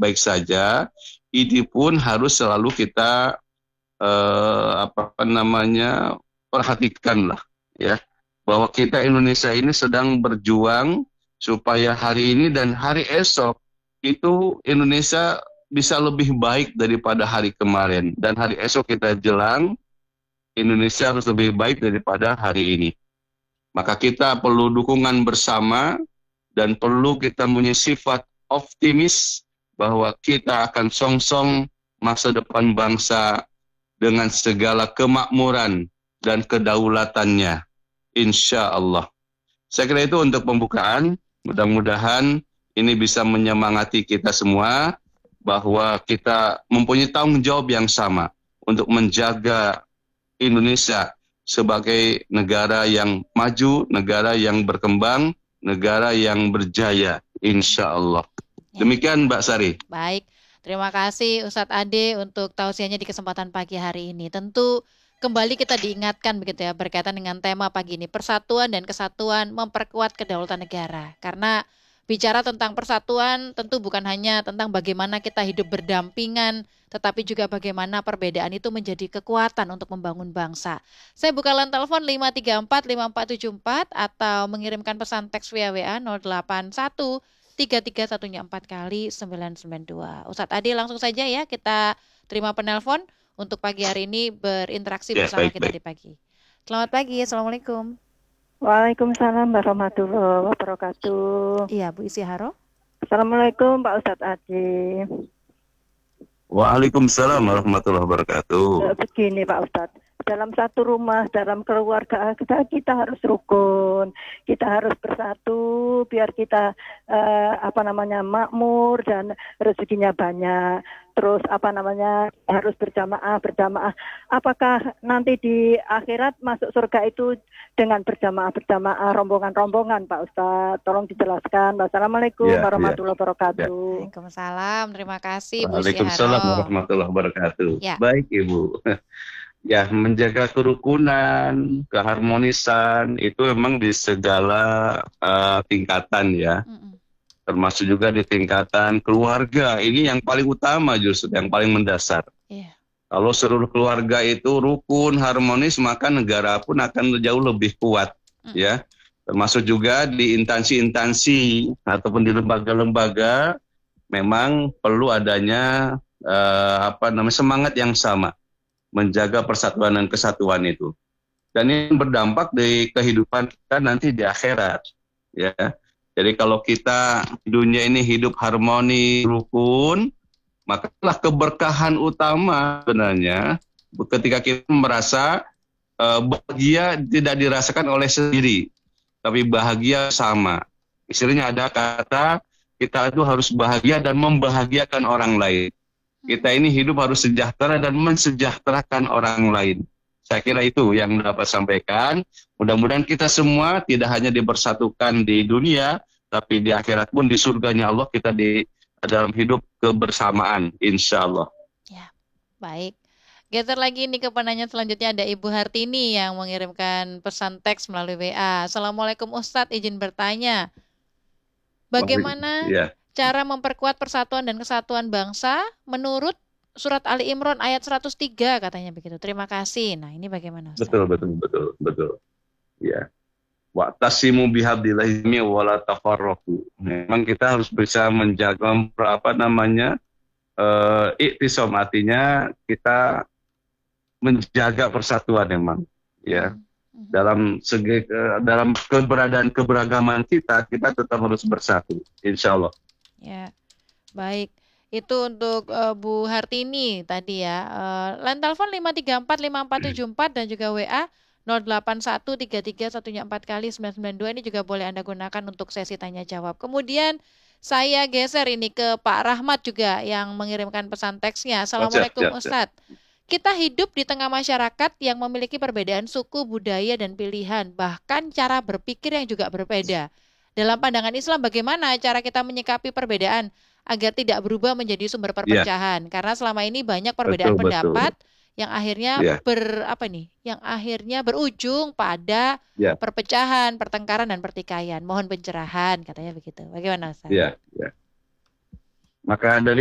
baik-baik saja, ini pun harus selalu kita perhatikan lah, ya, bahwa kita Indonesia ini sedang berjuang supaya hari ini dan hari esok itu Indonesia bisa lebih baik daripada hari kemarin, dan hari esok kita jelang Indonesia harus lebih baik daripada hari ini. Maka kita perlu dukungan bersama dan perlu kita punya sifat optimis bahwa kita akan songsong masa depan bangsa dengan segala kemakmuran dan kedaulatannya. Insya Allah. Saya kira itu untuk pembukaan. Mudah-mudahan ini bisa menyemangati kita semua bahwa kita mempunyai tanggung jawab yang sama untuk menjaga Indonesia sebagai negara yang maju, negara yang berkembang, negara yang berjaya, insya Allah. Ya. Demikian Mbak Sari. Baik, terima kasih Ustadz Ade untuk tausiahnya di kesempatan pagi hari ini. Tentu kembali kita diingatkan begitu ya berkaitan dengan tema pagi ini, persatuan dan kesatuan memperkuat kedaulatan negara. Karena bicara tentang persatuan tentu bukan hanya tentang bagaimana kita hidup berdampingan, tetapi juga bagaimana perbedaan itu menjadi kekuatan untuk membangun bangsa. Saya buka line telepon 5345474 atau mengirimkan pesan teks via WA 081 331 4 kali 992. Ustadz Adi langsung saja ya kita terima penelpon untuk pagi hari ini berinteraksi bersama kita di pagi. Selamat pagi, Assalamualaikum. Waalaikumsalam warahmatullahi wabarakatuh. Iya, Bu Isiharo. Assalamualaikum Pak Ustadz Adi. Waalaikumsalam warahmatullahi wabarakatuh. Begini Pak Ustadz, dalam satu rumah, dalam keluarga kita harus rukun, kita harus bersatu biar kita makmur dan rezekinya banyak. Terus harus berjamaah. Apakah nanti di akhirat masuk surga itu dengan berjamaah, rombongan Pak Ustadz? Tolong dijelaskan. Wassalamualaikum warahmatullahi wabarakatuh. Waalaikumsalam. Terima kasih Bu Syiharo. Waalaikumsalam warahmatullahi wabarakatuh. Ya. Baik Ibu. Ya, menjaga kerukunan, keharmonisan itu memang di segala tingkatan ya. Termasuk juga di tingkatan keluarga. Ini yang paling utama justru, yang paling mendasar. Yeah. Kalau seluruh keluarga itu rukun, harmonis, maka negara pun akan jauh lebih kuat. Ya. Termasuk juga di instansi-instansi ataupun di lembaga-lembaga memang perlu adanya semangat yang sama. Menjaga persatuan dan kesatuan itu. Dan ini berdampak di kehidupan kita nanti di akhirat. Ya. Jadi kalau kita dunia ini hidup harmoni, rukun, maka keberkahan utama sebenarnya ketika kita merasa bahagia tidak dirasakan oleh sendiri, tapi bahagia sama. Istilahnya ada kata kita itu harus bahagia dan membahagiakan orang lain. Kita ini hidup harus sejahtera dan mensejahterakan orang lain. Saya kira itu yang dapat sampaikan. Mudah-mudahan kita semua tidak hanya dipersatukan di dunia, tapi di akhirat pun di surganya Allah kita di dalam hidup kebersamaan, insya Allah. Ya, baik. Geser lagi nih ke penanya selanjutnya, ada Ibu Hartini yang mengirimkan pesan teks melalui WA. Assalamualaikum Ustadz, izin bertanya. Bagaimana cara memperkuat persatuan dan kesatuan bangsa menurut surat Ali Imran ayat 103 katanya begitu. Terima kasih. Nah, ini bagaimana Ustaz? Betul. Ya. Wa'tasimu bihablillahi wa la tafarraqu. Memang kita harus bisa menjaga iktisam, artinya kita menjaga persatuan memang, ya. Dalam keberadaan keberagaman kita tetap harus bersatu, insya Allah. Ya, baik. Itu untuk Bu Hartini tadi ya. Line telepon 5345474 dan juga WA 081331 4 kali 992 ini juga boleh Anda gunakan untuk sesi tanya jawab. Kemudian saya geser ini ke Pak Rahmat juga yang mengirimkan pesan teksnya. Assalamualaikum Ustadz. Kita hidup di tengah masyarakat yang memiliki perbedaan suku, budaya, dan pilihan, bahkan cara berpikir yang juga berbeda. Dalam pandangan Islam, bagaimana cara kita menyikapi perbedaan agar tidak berubah menjadi sumber perpecahan? Karena selama ini banyak perbedaan pendapat yang akhirnya yang akhirnya berujung pada perpecahan, pertengkaran, dan pertikaian. Mohon pencerahan, katanya begitu. Bagaimana Ustaz? Maka dari